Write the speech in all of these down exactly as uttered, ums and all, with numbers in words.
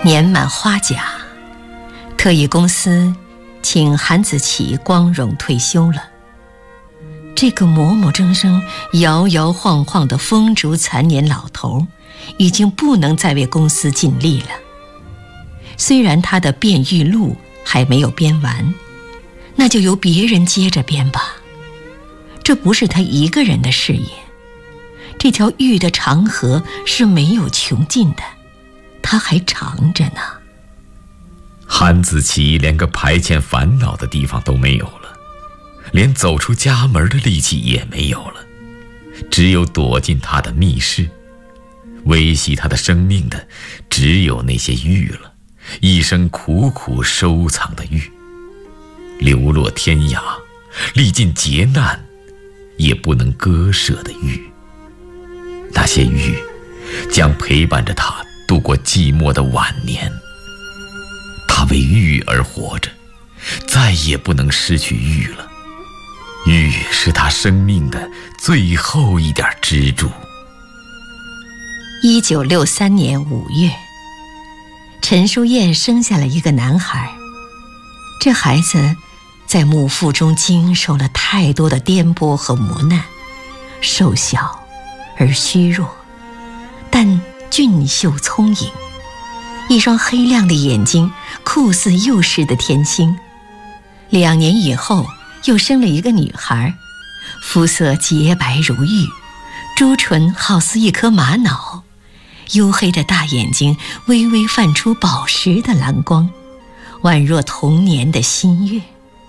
年满花甲，特异公司请韩子琪光荣退休了。这个磨磨铮铮、摇摇晃晃的风烛残年老头，已经不能再为公司尽力了。虽然他的变狱录还没有编完，那就由别人接着编吧。这不是他一个人的事业，这条狱的长河是没有穷尽的，他还长着呢。 韩子琪连个排遣烦恼的地方都没有了，连走出家门的力气也没有了，只有躲进他的密室。维系他的生命的只有那些玉了，一生苦苦收藏的玉，流落天涯，历尽劫难也不能割舍的玉。那些玉将陪伴着他度过寂寞的晚年。他为玉而活着，再也不能失去玉了。玉是他生命的最后一点支柱。 一九六三年五月，陈淑燕生下了一个男孩。这孩子在母腹中经受了太多的颠簸和磨难，瘦小而虚弱，但俊秀聪颖，一双黑亮的眼睛酷似幼时的天星。两年以后又生了一个女孩，肤色洁白如玉，朱唇好似一颗玛瑙，黝黑的大眼睛微微泛出宝石的蓝光，宛若童年的新月。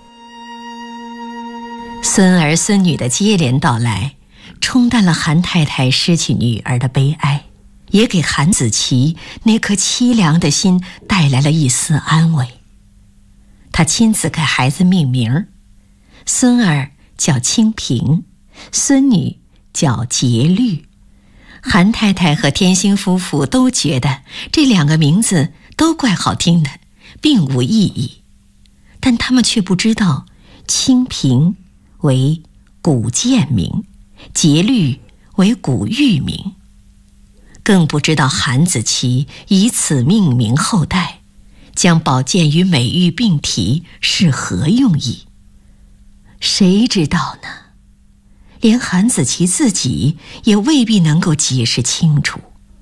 孙儿孙女的接连到来，冲淡了韩太太失去女儿的悲哀，也给韩子琪那颗凄凉的心带来了一丝安慰。他亲自给孩子命名，孙儿叫清平，孙女叫洁绿。韩太太和天星夫妇都觉得这两个名字都怪好听的，并无意义，但他们却不知道清平为古建名，洁绿为古玉名，更不知道韩子琪以此命名后代，将宝剑与美玉并提是何用意？谁知道呢？连韩子琪自己也未必能够解释清楚。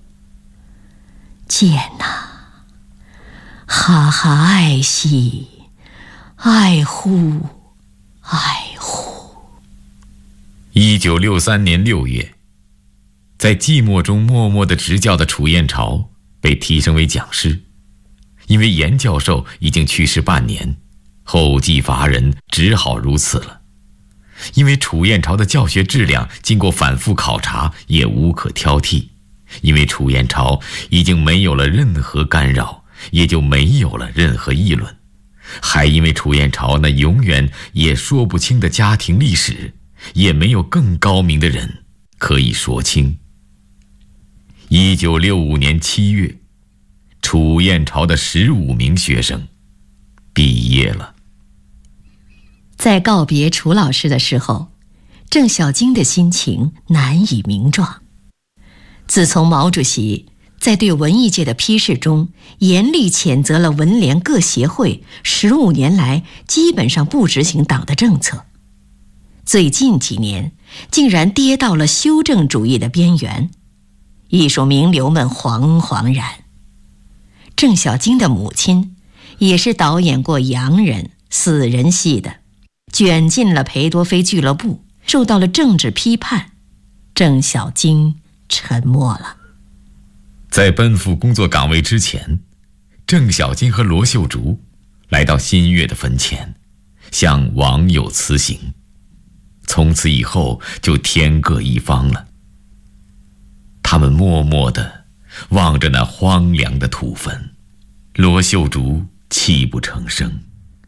剑哪，哈哈爱惜，爱护，爱护。 一九六三年六月，在寂寞中默默地执教的楚燕朝被提升为讲师，因为严教授已经去世半年，后继乏人，只好如此了。因为楚燕朝的教学质量经过反复考察，也无可挑剔。因为楚燕朝已经没有了任何干扰，也就没有了任何议论。还因为楚燕朝那永远也说不清的家庭历史，也没有更高明的人可以说清。一九六五年七月，楚燕朝的十五名学生毕业了。 在告别楚老师的时候，郑小京的心情难以名状。自从毛主席在对文艺界的批示中严厉谴责了文联各协会十五年来基本上不执行党的政策，最近几年竟然跌到了修正主义的边缘，艺术名流们惶惶然。郑小京的母亲也是导演过洋人、死人戏的，卷进了裴多菲俱乐部，受到了政治批判。郑小京沉默了。 在奔赴工作岗位之前，郑小京和罗秀竹来到新月的坟前，向网友辞行。从此以后就天各一方了。他们默默地望着那荒凉的土坟，罗秀竹泣不成声。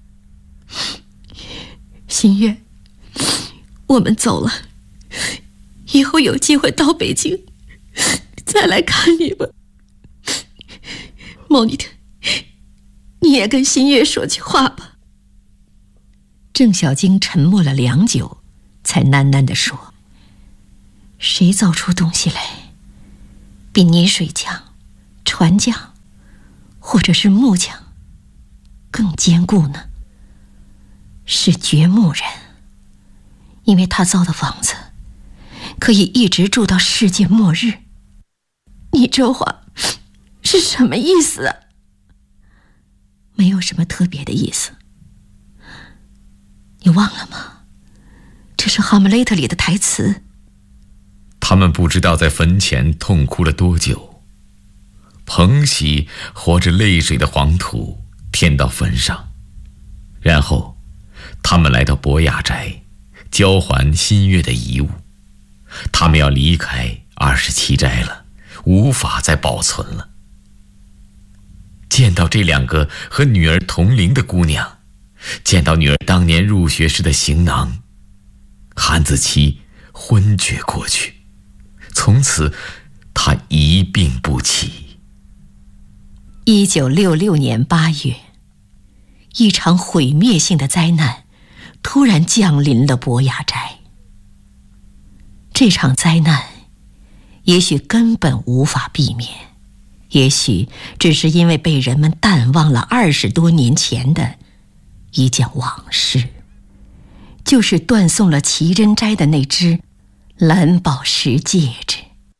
新月，我们走了，以后有机会到北京再来看你们。莫妮特，你也跟新月说句话吧。 郑小京沉默了良久，才喃喃地说：谁造出东西来比泥水匠、船匠或者是木匠更坚固呢？是掘墓人，因为他造的房子可以一直住到世界末日。你这话是什么意思啊？没有什么特别的意思。你忘了吗？这是《哈姆雷特》里的台词。 他们不知道在坟前痛哭了多久，捧起活着泪水的黄土填到坟上，然后他们来到博雅宅，交还新月的遗物。他们要离开二十七斋了，无法再保存了。见到这两个和女儿同龄的姑娘，见到女儿当年入学时的行囊，韩子琪昏厥过去，从此他一病不起。 一九六六年八月，一场毁灭性的灾难突然降临了博雅宅。这场灾难也许根本无法避免，也许只是因为被人们淡忘了二十多年前的一件往事，就是断送了奇珍斋的那只蓝宝石戒指。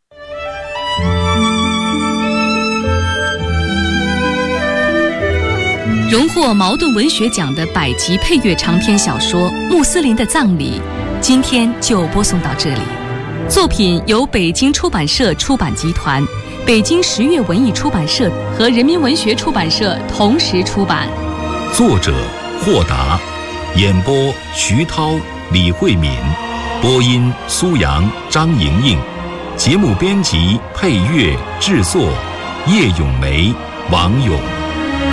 荣获茅盾文学奖的百集配乐长篇小说《穆斯林的葬礼》，今天就播送到这里。作品由北京出版社出版集团、北京十月文艺出版社和人民文学出版社同时出版。 作者霍达，演播徐涛、李慧敏，播音苏阳、张莹莹，节目编辑、配乐、制作叶咏梅、王勇。